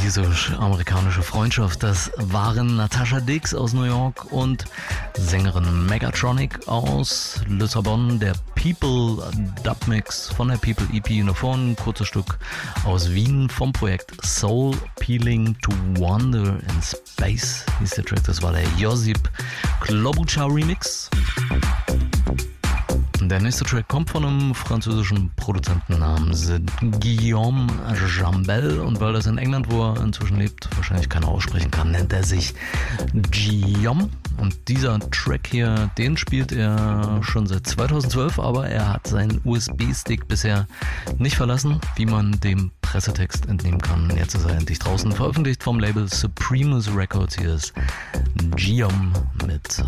französisch-amerikanische Freundschaft. Das waren Natasha Dix aus New York und Sängerin Megatronic aus Lissabon. Der People Dubmix von der People EP davor, ein kurzes Stück aus Wien vom Projekt Soul Peeling to Wander in Space hieß der Track. Das war der Josip Klobuchar Remix. Der nächste Track kommt von einem französischen Produzenten namens Guillaume Jambel, und weil das in England, wo er inzwischen lebt, wahrscheinlich keiner aussprechen kann, nennt er sich Guillaume. Und dieser Track hier, den spielt er schon seit 2012, aber er hat seinen USB-Stick bisher nicht verlassen, wie man dem Pressetext entnehmen kann. Jetzt ist er endlich draußen, veröffentlicht vom Label Supremus Records. Hier ist Guillaume mit